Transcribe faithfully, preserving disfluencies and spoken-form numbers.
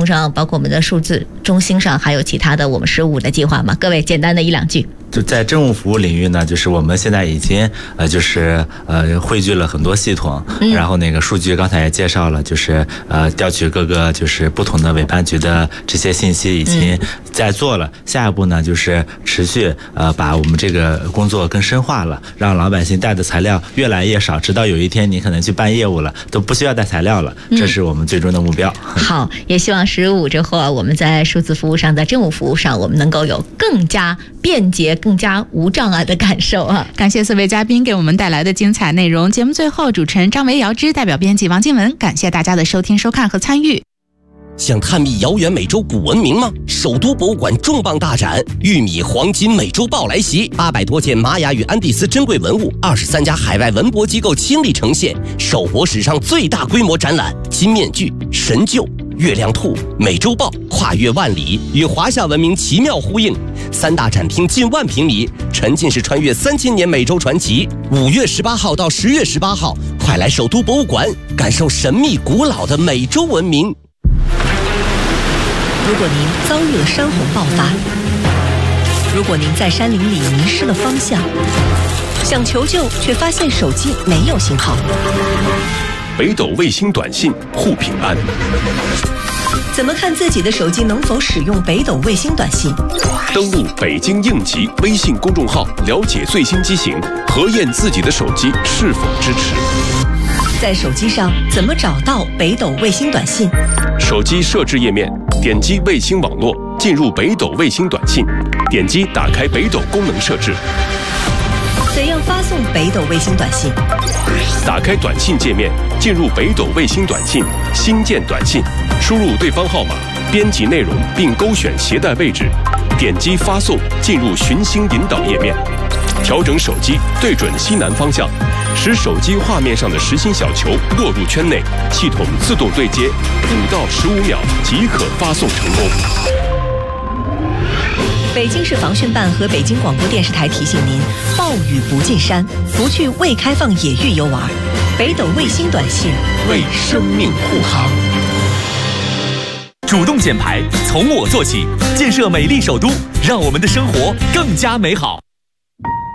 通上，包括我们的数字中心上，还有其他的我们十五的计划吗？各位简单的一两句。 就在政务服务领域呢，就是我们现在已经呃就是呃汇聚了很多系统，嗯、然后那个数据刚才也介绍了，就是呃调取各个就是不同的委办局的这些信息已经在做了。嗯、下一步呢，就是持续呃把我们这个工作更深化了，让老百姓带的材料越来越少，直到有一天你可能去办业务了都不需要带材料了，这是我们最终的目标。 嗯、好，也希望十五之后啊，我们在数字服务上，在政务服务上，我们能够有更加便捷、更加无障碍的感受啊！ 感谢四位嘉宾给我们带来的精彩内容。节目最后，主持人张维、姚芝代表编辑王静文，感谢大家的收听、收看和参与。 想探秘遥远美洲古文明吗？首都博物馆重磅大展“玉米黄金美洲豹”来袭，八百多件玛雅与安第斯珍贵文物，二十三家海外文博机构倾力呈现，首博史上最大规模展览。金面具、神鹫、月亮兔、美洲豹跨越万里，与华夏文明奇妙呼应。三大展厅近万平米，沉浸式穿越三千年美洲传奇。五月十八号到十月十八号，快来首都博物馆感受神秘古老的美洲文明。 如果您遭遇了山洪爆发，如果您在山林里迷失了方向，想求救却发现手机没有信号， 北斗卫星短信护平安。 怎么看自己的手机能否使用北斗卫星短信？ 登录北京应急微信公众号，了解最新机型，核验自己的手机是否支持。 在手机上怎么找到北斗卫星短信？ 手机设置页面，点击卫星网络，进入北斗卫星短信，点击打开北斗功能设置。 怎样发送北斗卫星短信？ 打开短信界面，进入北斗卫星短信，新建短信，输入对方号码，编辑内容并勾选携带位置，点击发送，进入寻星引导页面，调整手机对准西南方向，使手机画面上的实心小球落入圈内，系统自动对接，五到十五秒即可发送成功。 北京市防汛办和北京广播电视台提醒您：暴雨不进山，不去未开放野域游玩。北斗卫星短信为生命护航。 主动减排，从我做起，建设美丽首都，让我们的生活更加美好。